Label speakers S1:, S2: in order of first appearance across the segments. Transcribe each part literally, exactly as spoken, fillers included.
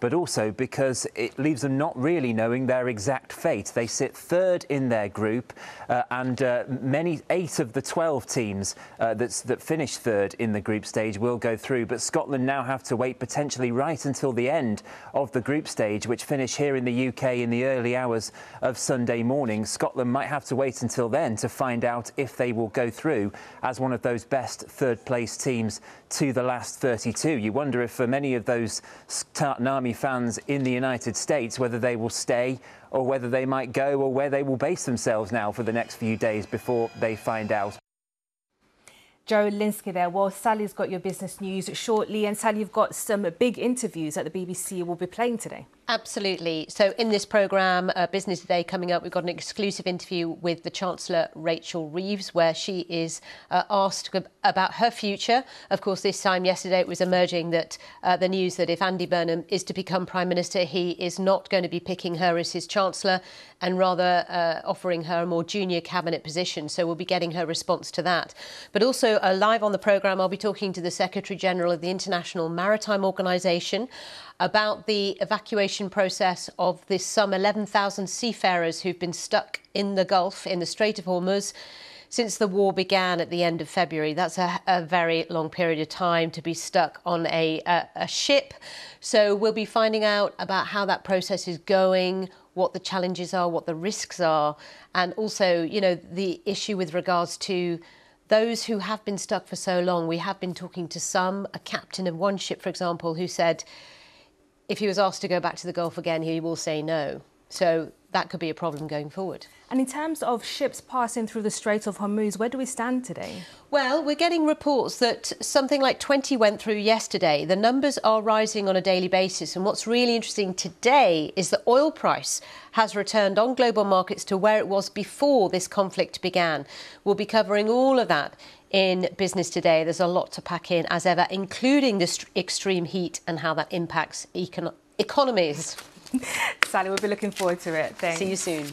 S1: but also because it leaves them not really knowing their exact fate. They sit third in their group, uh, and uh, many, eight of the twelve teams uh, that's, that finish third in the group stage will go through. But Scotland now have to wait potentially right until the end of the group stage, which finish here in the U K in the early hours of Sunday morning. Scotland might have to wait until then to find out if they will go through as one of those best third place teams to the last thirty-two. You wonder if for many of those Tartan Army fans in the United States, whether they will stay or whether they might go, or where they will base themselves now for the next few days before they find out.
S2: Joe Linsky there. Well, Sally's got your business news shortly, and Sally, you've got some big interviews that the B B C will be playing today.
S3: Absolutely. So in this programme, uh, Business Today coming up, we've got an exclusive interview with the Chancellor, Rachel Reeves, where she is uh, asked about her future. Of course, this time yesterday it was emerging that uh, the news that if Andy Burnham is to become Prime Minister, he is not going to be picking her as his Chancellor and rather uh, offering her a more junior cabinet position. So we'll be getting her response to that. But also uh, live on the programme, I'll be talking to the Secretary General of the International Maritime Organisation about the evacuation process of this some eleven thousand seafarers who've been stuck in the Gulf, in the Strait of Hormuz, since the war began at the end of February. That's a, a very long period of time to be stuck on a, a, a ship. So we'll be finding out about how that process is going, what the challenges are, what the risks are, and also, you know, the issue with regards to those who have been stuck for so long. We have been talking to some, a captain of one ship, for example, who said if he was asked to go back to the Gulf again, he will say no. So that could be a problem going forward.
S2: And in terms of ships passing through the Strait of Hormuz, where do we stand today?
S3: Well, we're getting reports that something like twenty went through yesterday. The numbers are rising on a daily basis. And what's really interesting today is the oil price has returned on global markets to where it was before this conflict began. We'll be covering all of that in Business Today. There's a lot to pack in, as ever, including the extreme heat and how that impacts econ economies.
S2: Sally, we'll be looking forward to it. Thanks.
S3: See you soon.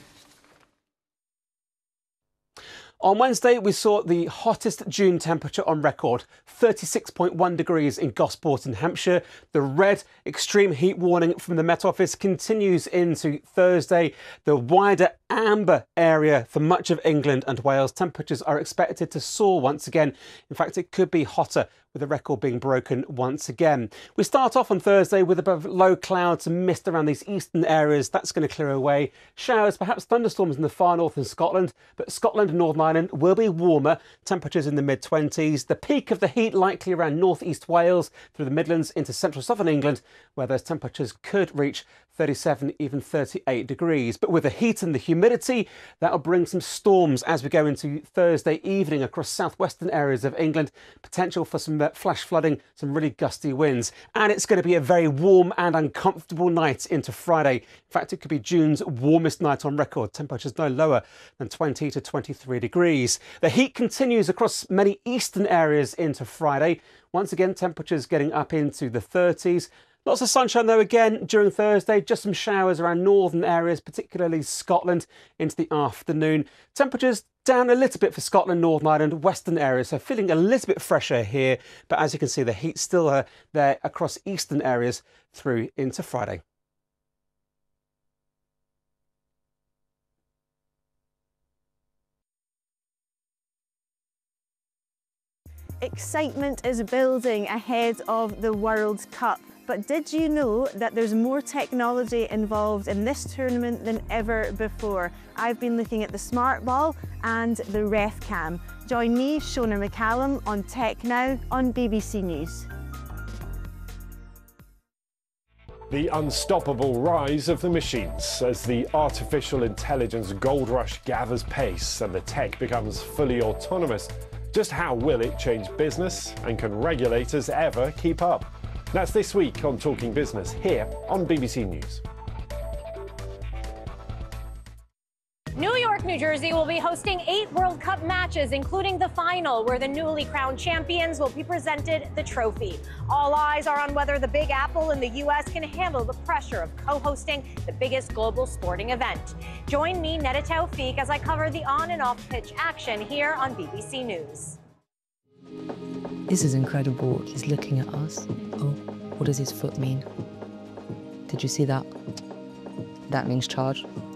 S4: On Wednesday, we saw the hottest June temperature on record, thirty-six point one degrees in Gosport in Hampshire. The red extreme heat warning from the Met Office continues into Thursday. The wider amber area for much of England and Wales. Temperatures are expected to soar once again. In fact, it could be hotter, with the record being broken once again. We start off on Thursday with above low clouds and mist around these eastern areas. That's going to clear away. Showers, perhaps thunderstorms in the far north and Scotland, but Scotland and Northern Ireland will be warmer. Temperatures in the mid twenties. The peak of the heat likely around northeast Wales through the Midlands into central southern England, where those temperatures could reach thirty-seven, even thirty-eight degrees. But with the heat and the humidity, that'll bring some storms as we go into Thursday evening across southwestern areas of England. Potential for some flash flooding, some really gusty winds. And it's going to be a very warm and uncomfortable night into Friday. In fact, it could be June's warmest night on record. Temperatures no lower than twenty to twenty-three degrees. The heat continues across many eastern areas into Friday. Once again, temperatures getting up into the thirties. Lots of sunshine though again during Thursday, just some showers around northern areas, particularly Scotland into the afternoon. Temperatures down a little bit for Scotland, Northern Ireland, western areas, so feeling a little bit fresher here. But as you can see, the heat's still uh, there across eastern areas through into Friday.
S5: Excitement is building ahead of the World Cup. But did you know that there's more technology involved in this tournament than ever before? I've been looking at the Smart Ball and the RefCam. Join me, Shona McCallum, on Tech Now on B B C News.
S6: The unstoppable rise of the machines as the artificial intelligence gold rush gathers pace and the tech becomes fully autonomous. Just how will it change business, and can regulators ever keep up? That's this week on Talking Business here on B B C News.
S7: New York, New Jersey will be hosting eight World Cup matches, including the final, where the newly crowned champions will be presented the trophy. All eyes are on whether the Big Apple in the U S can handle the pressure of co-hosting the biggest global sporting event. Join me, Neda Tawfiq, as I cover the on and off pitch action here on B B C News.
S8: This is incredible. He's looking at us. Oh, what does his foot mean? Did you see that? That means charge.